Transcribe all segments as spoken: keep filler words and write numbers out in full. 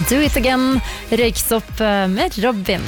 Do It Again, Røyksopp med Robin.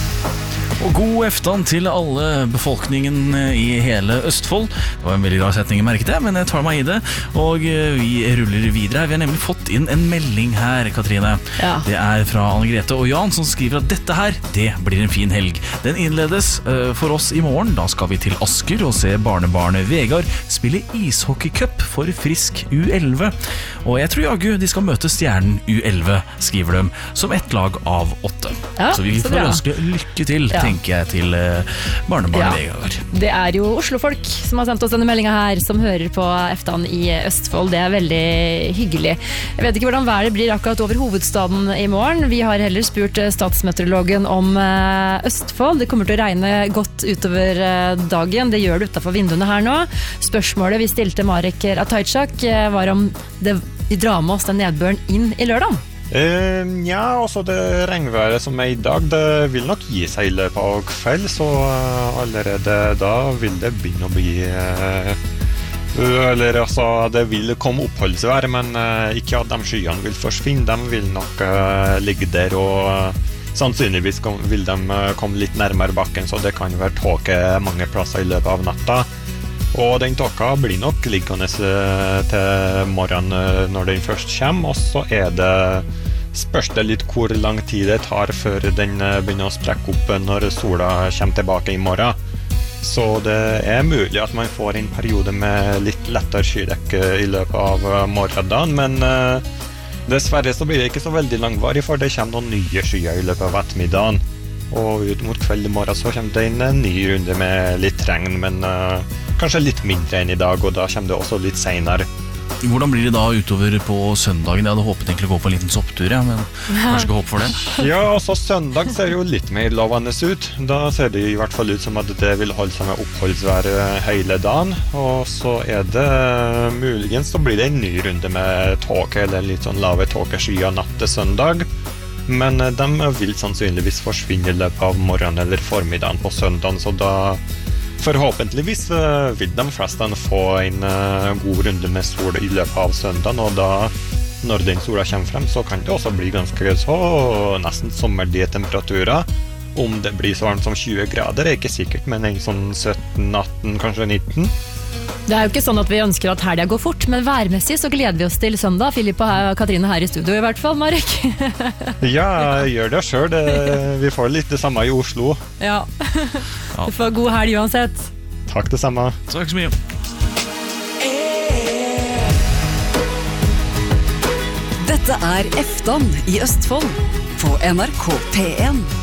Og god eftan til alle befolkningen i hele Østfold. Det var en veldig rar setning, jeg merket det, men jeg tar meg i det. Og vi ruller videre her. Vi har nemlig fått inn en melding her, Katrine. Ja. Det er fra Anne-Grete og Jan som skriver at dette her, det blir en fin helg. Den innledes uh, for oss i morgen. Da skal vi til Asker og se barnebarnet Vegard spille ishockeycup for Frisk U elleve. Og jeg tror jaggu de skal møte stjernen U elleve, skriver de, som ett lag av åtte. Ja, så vi så får bra. ønske lykke til, ja. tenker jeg, til uh, barnebarnet ja. Vegard. Det er jo Oslo-folk som har sendt oss denne meldingen her, som hører på eftan i Østfold. Det er veldig hyggelig. Jeg vet ikke hvordan været blir akkurat over hovedstaden i morgen. Vi har heller spurt statsmeteorologen om uh, Østfold. Det kommer til å regne godt utover uh, dagen. Det gjør det utenfor vinduene her nå. Spørsmålet vi stilte Marek Ratajczak uh, var om det, vi drar med oss den nedbøren inn i lørdagen. Uh, ja, også det regnværet som er i dag, det vil nok gi seg i løpet av kveld, så uh, allerede da vil det begynne å bli uh, eller altså, det vil komme oppholdsvær, men uh, ikke at de skyene vil forsvinne, de vil nok uh, ligge der, og uh, sannsynligvis kom, vil de uh, komme litt nærmere bakken, så det kan være tåke mange plasser i løpet av natta. Og den tåka blir nok liggende uh, til morgenen uh, når den først kommer, og så er det spørs det litt hvor lang tid det tar før den begynner å sprekke opp når sola kommer tilbake i morgen. Så det er mulig at man får en periode med litt lettere skydekk i løpet av morgendagen, men uh, dessverre så blir det ikke så veldig langvarig, for det kommer noen nye skyer i løpet av ettermiddagen. Og ut mot kveld i morgen så kommer det inn en ny runde med litt regn, men uh, kanskje litt mindre enn i dag, og da kommer det også litt senere. Hvordan blir det da utover på søndagen? Jeg hadde håpet egentlig å gå på en liten sopptur, ja, men kanskje ikke håp for det. Ja, altså søndag ser jo litt mer lovende ut. Da ser det i hvert fall ut som at det vil holde seg med oppholdsvær hele dagen. Og så er det muligens så blir det en ny runde med tåke, eller litt sånn lave tåkeskyer natt til søndag. Men de vil sannsynligvis forsvinne i løpet av morgenen eller formiddagen på søndagen, så da forhåpentligvis uh, vil de fleste få en uh, god runde med sol i løpet av søndagen, og da, når den sola kommer frem, så kan det også bli ganske så nesten sommerlige temperaturer. Om det blir så varmt som tjue grader er ikke sikkert, men en sånn sytten, atten, kanskje nitten. Det er jo ikke sånn at vi ønsker at helga går fort, men værmessig så gleder vi oss til søndag. Filip og Katrine her i studio i hvert fall, Marek. Ja, jeg gjør det selv. Vi får litt det samme i Oslo. Ja, du får god helg uansett. Takk det samme. Takk så mye. Dette er eftan i Østfold på N R K P en.